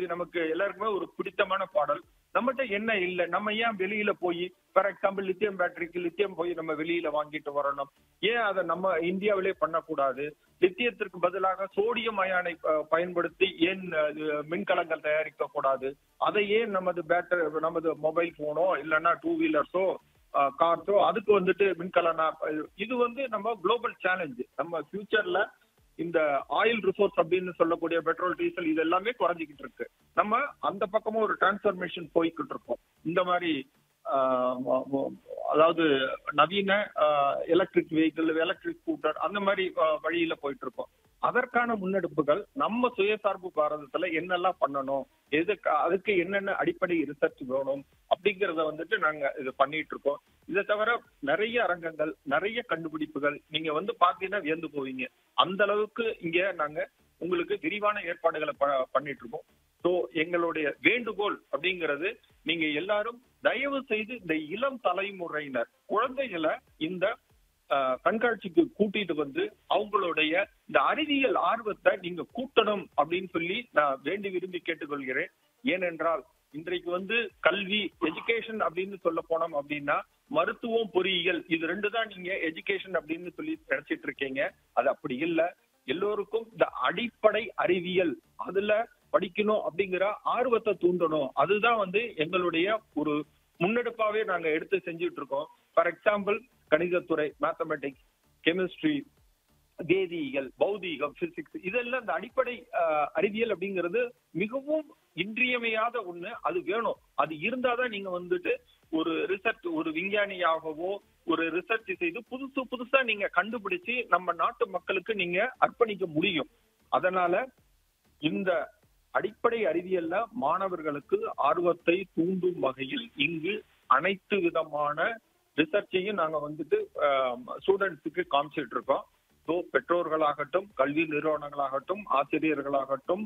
நமக்கு எல்லாருக்குமே ஒரு பிடித்தமான பாடல். நம்மகிட்ட என்ன இல்ல, நம்ம ஏன் வெளியில போய் ஃபார் எக்ஸாம்பிள் லித்தியம் பேட்டரிக்கு லித்தியம் போய் நம்ம வெளியில வாங்கிட்டு வரணும்? ஏன் அதை நம்ம இந்தியாவிலே பண்ணக்கூடாது? லித்தியத்திற்கு பதிலாக சோடியம் அயானை பயன்படுத்தி ஏன் மின்கலங்கள் தயாரிக்க கூடாது? அதை ஏன் நமது மொபைல் போனோ இல்லைன்னா டூ வீலர்ஸோ கார்ஸோ அதுக்கு வந்துட்டு மின்கலனா? இது நம்ம குளோபல் சேலஞ்ச். நம்ம ஃபியூச்சர்ல இந்த ஆயில் ரிசோர்ஸ் அப்படின்னு சொல்லக்கூடிய பெட்ரோல், டீசல் இது எல்லாமே குறைஞ்சிக்கிட்டு இருக்கு. நம்ம அந்த பக்கமும் ஒரு டிரான்ஸ்ஃபர்மேஷன் போய்கிட்டு இருக்கோம். இந்த மாதிரி அதாவது நவீன எலக்ட்ரிக் வெஹிக்கிள், எலக்ட்ரிக் ஸ்கூட்டர் அந்த மாதிரி வழியில போயிட்டு இருக்கோம். அதற்கான முன்னெடுப்புகள் நம்ம சுயசார்பு பாரதத்துல என்னெல்லாம் பண்ணணும், அதுக்கு என்னென்ன அடிப்படை ரிசர்ச் வேணும் அப்படிங்கறத வந்துட்டு நாங்க இது பண்ணிட்டு இருக்கோம். இதை தவிர நிறைய அரங்கங்கள், நிறைய கண்டுபிடிப்புகள் நீங்க பாத்தீங்கன்னா வியந்து போவீங்க. அந்த அளவுக்கு இங்க நாங்க உங்களுக்கு விரிவான ஏற்பாடுகளை பண்ணிட்டு இருக்கோம். ஸோ எங்களுடைய வேண்டுகோள் அப்படிங்கிறது, நீங்க எல்லாரும் தயவு செய்து இந்த இளம் தலைமுறையினர் குழந்தைகளை இந்த கண்காட்சிக்கு கூட்டிட்டு அவங்களுடைய இந்த அறிவியல் ஆர்வத்தை நீங்க கூட்டணும் அப்படின்னு சொல்லி நான் வேண்டி விரும்பி கேட்டுக்கொள்கிறேன். ஏனென்றால் இன்றைக்கு கல்வி, எஜுகேஷன் அப்படின்னு சொல்ல போனோம் அப்படின்னா மருத்துவம், பொறியியல் இது ரெண்டு தான் நீங்க எஜுகேஷன் அப்படின்னு சொல்லி நினைச்சிட்டு இருக்கீங்க. அது அப்படி இல்லை. எல்லோருக்கும் இந்த அடிப்படை அறிவியல் அதுல படிக்கணும் அப்படிங்கிற ஆர்வத்தை தூண்டணும். அதுதான் எங்களுடைய ஒரு முன்னெடுப்பாவே நாங்க எடுத்து செஞ்சுட்டு இருக்கோம். ஃபார் எக்ஸாம்பிள் கணிதத்துறை, மேத்தமெட்டிக்ஸ், கெமிஸ்ட்ரி, வேதியியல், பௌதீகம், பிசிக்ஸ் இதெல்லாம் இந்த அடிப்படை அறிவியல் அப்படிங்கிறது மிகவும் இன்றியமையாத ஒண்ணு. அது வேணும். அது இருந்தாதான் நீங்க ஒரு ரிசர்ச், ஒரு விஞ்ஞானியாகவோ ஒரு ரிசர்ச் செய்து புதுசா நீங்க கண்டுபிடிச்சு நம்ம நாட்டு மக்களுக்கு நீங்க அர்ப்பணிக்க முடியும். அதனால இந்த அடிப்படை அறிவியல்ல மாணவர்களுக்கு ஆர்வத்தை தூண்டும் வகையில் இங்கு அனைத்து விதமான ரிசர்ச்சையும் நாங்க ஸ்டூடெண்ட்ஸுக்கு காமிச்சிட்டு இருக்கோம். ஸோ பெற்றோர்களாகட்டும், கல்வி நிறுவனங்களாகட்டும், ஆசிரியர்களாகட்டும்,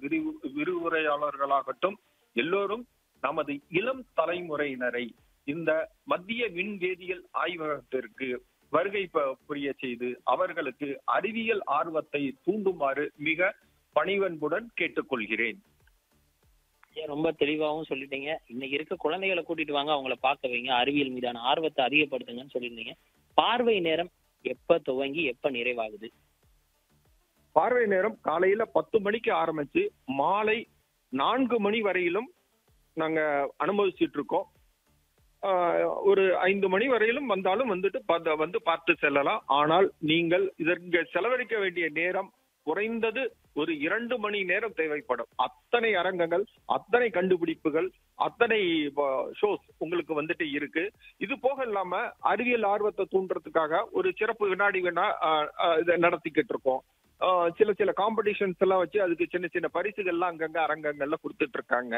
விரிவுரையாளர்களாகட்டும் எல்லோரும் நமது இளம் தலைமுறையினரை இந்த மத்திய விண்வேதியியல் ஆய்வகத்திற்கு வருகை புரிய செய்து அவர்களுக்கு அறிவியல் ஆர்வத்தை தூண்டுமாறு மிக பணிவன்புடன் கேட்டுக்கொள்கிறேன். ரொம்ப தெளிவாகவும் சொல்லிட்டீங்க. இன்னைக்கு இருக்க குழந்தைகளை கூட்டிட்டு வாங்க, அவங்கள பார்க்க வைங்க, அறிவியல் மீதான ஆர்வத்தை அதிகப்படுத்துங்கன்னு சொல்லியிருந்தீங்க. பார்வை நேரம் எப்ப துவங்கி எப்ப நிறைவாகுது? பார்வை நேரம் காலையில 10 மணிக்கு ஆரம்பிச்சு மாலை 4 மணி வரையிலும் நாங்க அனுமதிச்சிட்டு இருக்கோம். ஒரு 5 மணி வரையிலும் வந்தாலும் பார்த்து செல்லலாம். ஆனால் நீங்கள் இதற்கு செலவழிக்க வேண்டிய நேரம் குறைந்தது ஒரு 2 மணி நேரம் தேவைப்படும். அத்தனை அரங்கங்கள், அத்தனை கண்டுபிடிப்புகள், அத்தனை ஷோஸ் உங்களுக்கு இருக்கு. இது போக இல்லாம அறிவியல் ஆர்வத்தை தூண்டுறதுக்காக ஒரு சிறப்பு வினாடி இதை நடத்திக்கிட்டு இருக்கோம். சில காம்படிஷன்ஸ் எல்லாம் வச்சு அதுக்கு சின்ன சின்ன பரிசுகள்லாம் அங்கங்க அரங்கங்கள்ல கொடுத்துட்டு இருக்காங்க.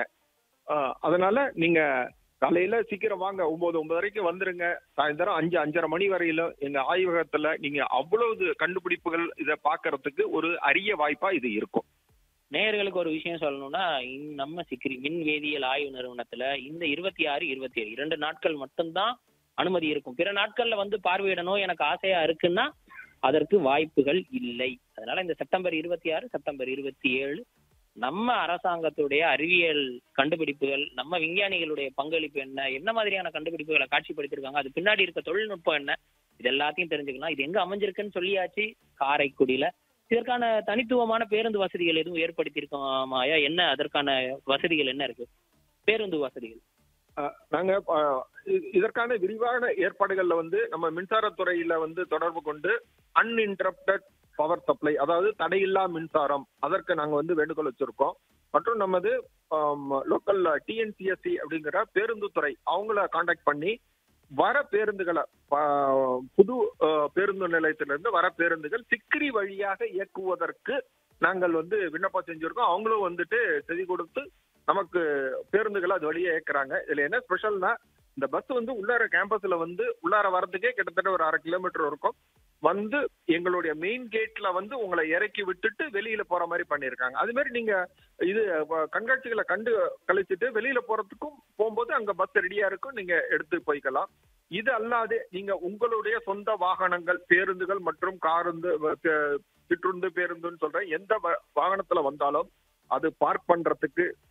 அதனால நீங்க காலையில சீக்கிரம் வாங்க, 9:30 வந்துருங்க. சாயந்தரம் 5:30 மணி வரையில எங்க ஆய்வகத்துல நீங்க அவ்வளவு கண்டுபிடிப்புகள் இதை பாக்குறதுக்கு ஒரு அரிய வாய்ப்பா இது இருக்கும். நேயர்களுக்கு ஒரு விஷயம் சொல்லணும்னா, நம்ம சிக்ரி விண்வேதியியல் ஆய்வு நிறுவனத்துல இந்த 26, 27 2 நாட்கள் மட்டும்தான் அனுமதி இருக்கும். பிற நாட்கள்ல பார்வையிடணும் எனக்கு ஆசையா இருக்குன்னா அதற்கு வாய்ப்புகள் இல்லை. அதனால இந்த செப்டம்பர் 26, செப்டம்பர் 27 நம்ம அரசாங்கத்துடைய அறிவியல் கண்டுபிடிப்புகள், நம்ம விஞ்ஞானிகளுடைய பங்களிப்பு என்ன மாதிரியான கண்டுபிடிப்புகளை காட்சிப்படுத்திருக்காங்க, அது பின்னாடி இருக்க தொழில்நுட்பம் என்ன, இது எல்லாத்தையும் தெரிஞ்சுக்கலாம். இது எங்க அமைஞ்சிருக்குன்னு சொல்லியாச்சு, காரைக்குடியில. இதற்கான தனித்துவமான பேருந்து வசதிகள் எதுவும் ஏற்படுத்தியிருக்கோமாயா? என்ன அதற்கான வசதிகள் என்ன இருக்கு? பேருந்து வசதிகள் நாங்க இதற்கான விரிவான ஏற்பாடுகள்ல நம்ம மின்சாரத்துறையில தொடர்பு கொண்டு அன்இன்டரப்டட் பவர் சப்ளை, அதாவது தடையில்லா மின்சாரம், அதற்கு நாங்க வேண்டுகோள் வச்சிருக்கோம். மற்றும் நமது லோக்கல் டிஎன்சிஎஸ்சி அப்படிங்கிற பேருந்து துறை அவங்கள கான்டாக்ட் பண்ணி வர பேருந்துகளை, புது பேருந்து நிலையத்திலிருந்து வர பேருந்துகள் சிக்ரி வழியாக இயக்குவதற்கு நாங்கள் விண்ணப்பம் செஞ்சிருக்கோம். அவங்களும் செதி கொடுத்து நமக்கு பேருந்துகளை அது வழியே இயக்குறாங்க. இதுல என்ன ஸ்பெஷல்னா, இந்த பஸ் உள்ளார கேம்பஸ்ல உள்ளார வரதுக்கே கிட்டத்தட்ட ஒரு 1/2 கிலோமீட்டர் இருக்கும். எங்களுடைய மெயின் கேட்ல உங்களை இறக்கி விட்டுட்டு வெளியில போற மாதிரி பண்ணிருக்காங்க. அது மாதிரி நீங்க இது கண்காட்சிகளை கண்டு கழிச்சுட்டு வெளியில போறதுக்கும் போகும்போது அங்க பஸ் ரெடியா இருக்கும், நீங்க எடுத்து போய்க்கலாம். இது அல்லாது நீங்க உங்களுடைய சொந்த வாகனங்கள், பேருந்துகள் மற்றும் காருந்து, சிற்றுந்து பேருந்துன்னு சொல்ற எந்த வாகனத்துல வந்தாலும் அது பார்க் பண்றதுக்கு